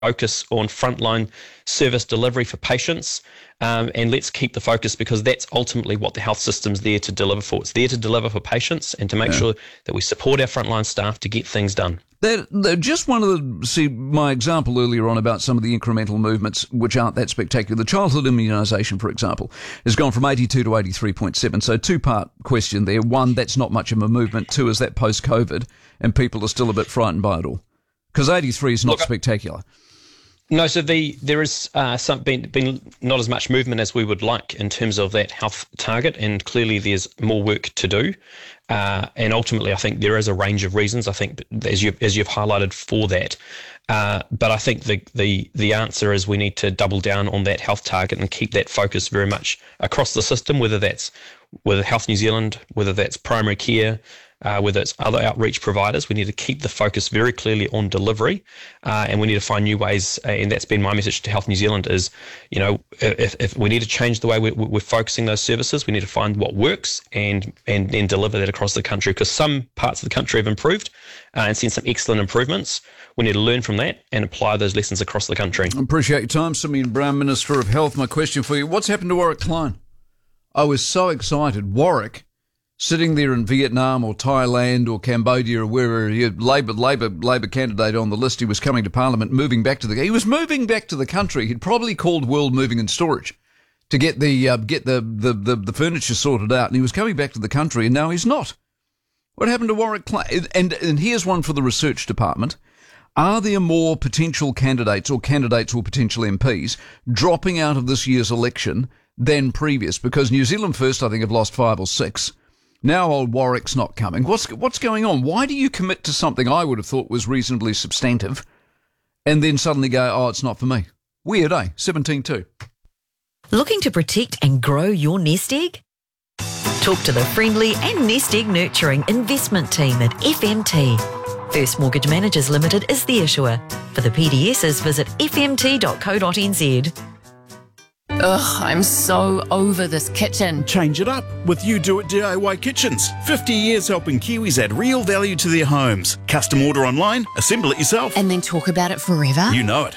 focus on frontline service delivery for patients, and let's keep the focus, because that's ultimately what the health system's there to deliver for. It's there to deliver for patients and to make sure that we support our frontline staff to get things done. Just one of the, my example earlier on about some of the incremental movements which aren't that spectacular. The childhood immunisation, for example, has gone from 82 to 83.7. So two-part question there. One, that's not much of a movement. Two, is that post-COVID and people are still a bit frightened by it all? Because 83 is not spectacular. No, so there is been not as much movement as we would like in terms of that health target, and clearly there's more work to do. And ultimately, I think there is a range of reasons, I think, as you've highlighted, for that. But I think the answer is we need to double down on that health target and keep that focus very much across the system, whether that's with Health New Zealand, whether that's primary care, whether it's other outreach providers. We need to keep the focus very clearly on delivery, and we need to find new ways, and that's been my message to Health New Zealand is, if we need to change the way we're focusing those services, we need to find what works and then deliver that across the country, because some parts of the country have improved and seen some excellent improvements. We need to learn from that and apply those lessons across the country. I appreciate your time, Simeon Brown, Minister of Health. My question for you, what's happened to Warwick Klein? I was so excited. Warwick, sitting there in Vietnam or Thailand or Cambodia or wherever, Labor candidate on the list, he was coming to Parliament, moving back to the country. He'd probably called World Moving and Storage to get the furniture sorted out, and he was coming back to the country, and now he's not. What happened to Warwick Klein? And here's one for the research department. Are there more potential candidates or potential MPs dropping out of this year's election than previous? Because New Zealand First, I think, have lost 5 or 6. Now old Warwick's not coming. What's going on? Why do you commit to something I would have thought was reasonably substantive and then suddenly go, oh, it's not for me? Weird, eh? 17.2. Looking to protect and grow your nest egg? Talk to the friendly and nest egg nurturing investment team at FMT. First Mortgage Managers Limited is the issuer. For the PDSs, visit fmt.co.nz. Ugh, I'm so over this kitchen. Change it up with You Do It DIY Kitchens. 50 years helping Kiwis add real value to their homes. Custom order online, assemble it yourself. And then talk about it forever? You know it.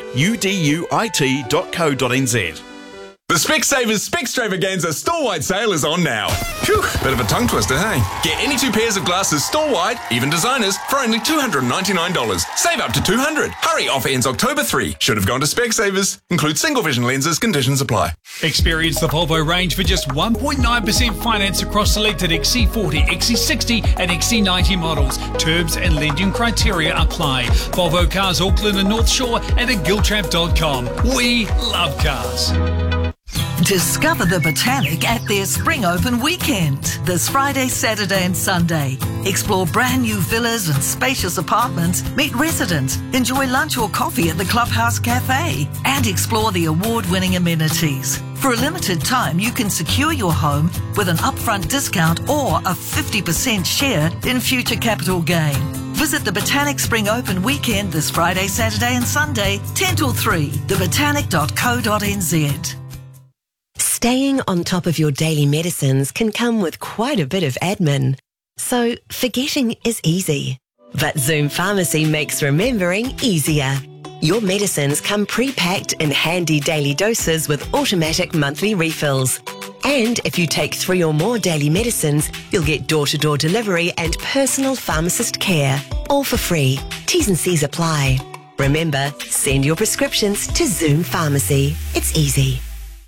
uduit.co.nz. The Specsavers Specstravaganza store-wide sale is on now. Phew, bit of a tongue twister, hey? Get any 2 pairs of glasses store-wide, even designers, for only $299. Save up to $200. Hurry, offer ends October 3. Should have gone to Specsavers. Include single vision lenses, conditions apply. Experience the Volvo range for just 1.9% finance across selected XC40, XC60 and XC90 models. Terms and lending criteria apply. Volvo Cars Auckland and North Shore and at giltrap.com. We love cars. Discover the Botanic at their Spring Open weekend, this Friday, Saturday and Sunday. Explore brand new villas and spacious apartments, meet residents, enjoy lunch or coffee at the Clubhouse Cafe, and explore the award-winning amenities. For a limited time, you can secure your home with an upfront discount or a 50% share in future capital gain. Visit the Botanic Spring Open weekend this Friday, Saturday and Sunday, 10 till 3, thebotanic.co.nz. Staying on top of your daily medicines can come with quite a bit of admin. So forgetting is easy. But Zoom Pharmacy makes remembering easier. Your medicines come pre-packed in handy daily doses with automatic monthly refills. And if you take 3 or more daily medicines, you'll get door-to-door delivery and personal pharmacist care. All for free. T's and C's apply. Remember, send your prescriptions to Zoom Pharmacy. It's easy.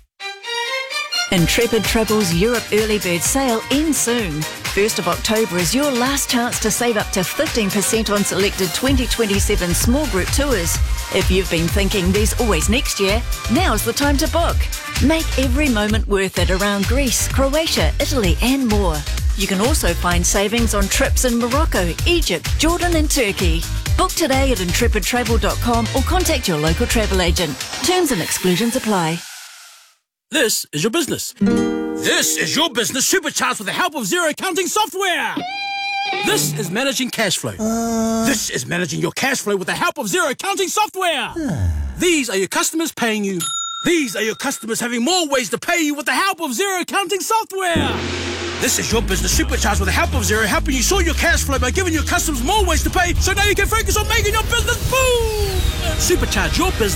Intrepid Travel's Europe Early Bird Sale ends soon. 1st of October is your last chance to save up to 15% on selected 2027 small group tours. If you've been thinking there's always next year, now's the time to book. Make every moment worth it around Greece, Croatia, Italy and more. You can also find savings on trips in Morocco, Egypt, Jordan and Turkey. Book today at intrepidtravel.com or contact your local travel agent. Terms and exclusions apply. This is your business. This is your business supercharged with the help of Xero accounting software. This is managing cash flow. This is managing your cash flow with the help of Xero accounting software. These are your customers paying you. These are your customers having more ways to pay you with the help of Xero accounting software. This is your business supercharged with the help of Xero, helping you sort your cash flow by giving your customers more ways to pay, so now you can focus on making your business boom! Supercharge your business